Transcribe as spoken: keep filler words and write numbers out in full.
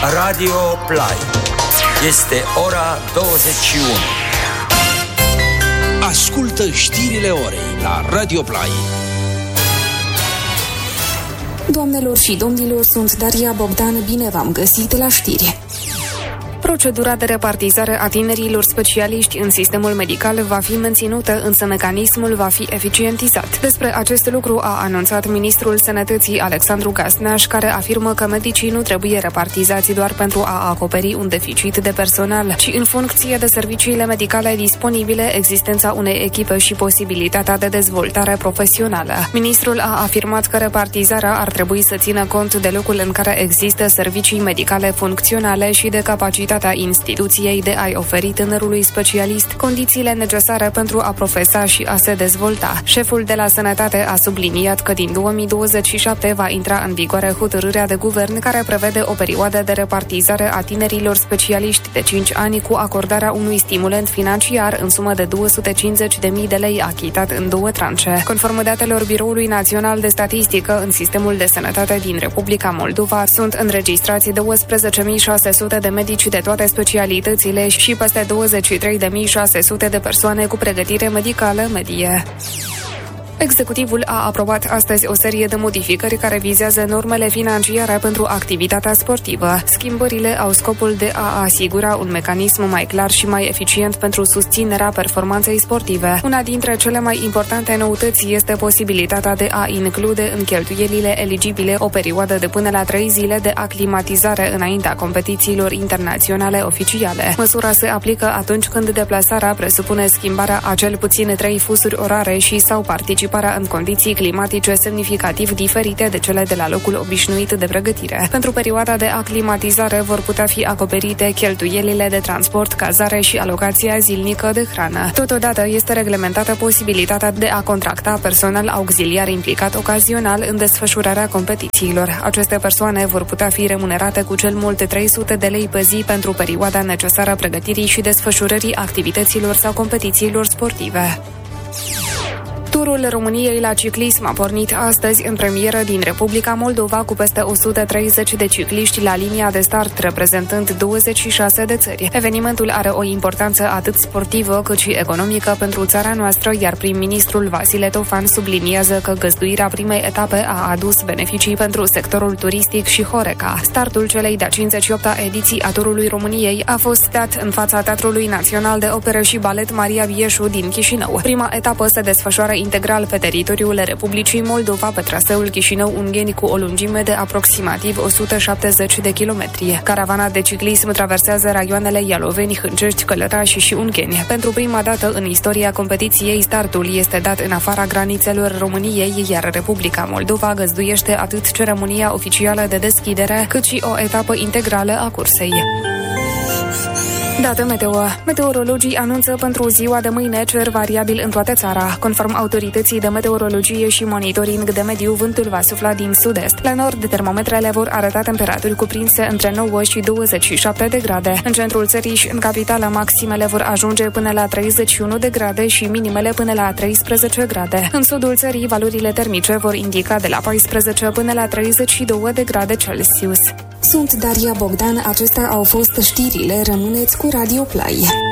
Radio Play. Este ora douăzeci și unu. Ascultă știrile orei la Radio Play. Doamnelor și domnilor, sunt Daria Bogdan, bine v-am găsit la știri. Procedura de repartizare a tinerilor specialiști în sistemul medical va fi menținută, însă mecanismul va fi eficientizat. Despre acest lucru a anunțat ministrul Sănătății Alexandru Gasnaș, care afirmă că medicii nu trebuie repartizați doar pentru a acoperi un deficit de personal, ci în funcție de serviciile medicale disponibile, existența unei echipe și posibilitatea de dezvoltare profesională. Ministrul a afirmat că repartizarea ar trebui să țină cont de locul în care există servicii medicale funcționale și de capacitatea instituției de a-i oferi tânărului specialist condițiile necesare pentru a profesa și a se dezvolta. Șeful de la Sănătate a subliniat că din două mii douăzeci și șapte va intra în vigoare hotărârea de guvern care prevede o perioadă de repartizare a tinerilor specialiști de cinci ani cu acordarea unui stimulent financiar în sumă de două sute cincizeci de mii de lei achitat în două tranșe. Conform datelor Biroului Național de Statistică, în sistemul de sănătate din Republica Moldova sunt înregistrați douăsprezece mii șase sute de medici de toate specialitățile și peste douăzeci și trei de mii șase sute de persoane cu pregătire medicală medie. Executivul a aprobat astăzi o serie de modificări care vizează normele financiare pentru activitatea sportivă. Schimbările au scopul de a asigura un mecanism mai clar și mai eficient pentru susținerea performanței sportive. Una dintre cele mai importante noutăți este posibilitatea de a include în cheltuielile eligibile o perioadă de până la trei zile de aclimatizare înaintea competițiilor internaționale oficiale. Măsura se aplică atunci când deplasarea presupune schimbarea a cel puțin trei fusuri orare și sau participarea în condiții climatice semnificativ diferite de cele de la locul obișnuit de pregătire. Pentru perioada de aclimatizare vor putea fi acoperite cheltuielile de transport, cazare și alocația zilnică de hrană. Totodată este reglementată posibilitatea de a contracta personal auxiliar implicat ocazional în desfășurarea competițiilor. Aceste persoane vor putea fi remunerate cu cel mult trei sute de lei pe zi pentru perioada necesară pregătirii și desfășurării activităților sau competițiilor sportive. Turul României la ciclism a pornit astăzi în premieră din Republica Moldova cu peste o sută treizeci de cicliști la linia de start, reprezentând douăzeci și șase de țări. Evenimentul are o importanță atât sportivă cât și economică pentru țara noastră, iar prim-ministrul Vasile Tofan subliniază că găzduirea primei etape a adus beneficii pentru sectorul turistic și Horeca. Startul celei de-a cincizeci și opta ediții a Turului României a fost dat în fața Teatrului Național de Operă și Balet Maria Bieșu din Chișinău. Prima etapă se desfășoară integral pe teritoriul Republicii Moldova pe traseul Chișinău-Ungheni cu o lungime de aproximativ o sută șaptezeci de kilometri. Caravana de ciclism traversează raioanele Ialoveni, Hâncești, Călărași și Ungheni. Pentru prima dată în istoria competiției, startul este dat în afara granițelor României, iar Republica Moldova găzduiește atât ceremonia oficială de deschidere, cât și o etapă integrală a cursei. Dată meteo. Meteorologii anunță pentru ziua de mâine cer variabil în toată țara. Conform autorității de meteorologie și monitoring de mediu, vântul va sufla din sud-est. La nord, termometrele vor arăta temperaturi cuprinse între nouă și douăzeci și șapte de grade. În centrul țării și în capitală, maximele vor ajunge până la treizeci și unu de grade și minimele până la treisprezece grade. În sudul țării, valorile termice vor indica de la paisprezece până la treizeci și două de grade Celsius. Sunt Daria Bogdan, acestea au fost știrile, rămâneți cu Radio Play.